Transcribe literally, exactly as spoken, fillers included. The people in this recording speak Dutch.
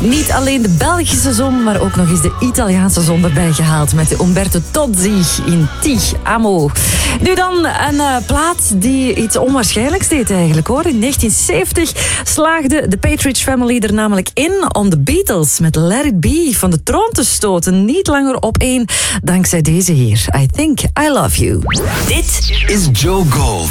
Niet alleen de Belgische zon, maar ook nog eens de Italiaanse zon erbij gehaald met de Umberto Tozzi in Ti Amo. Nu dan een uh, plaat die iets onwaarschijnlijks deed eigenlijk hoor. In negentien zeventig slaagde de Partridge Family er namelijk in om de Beatles met Let It Be van de troon te stoten. Niet langer op één, dankzij deze hier. I Think I Love You. Dit is Joe Gold.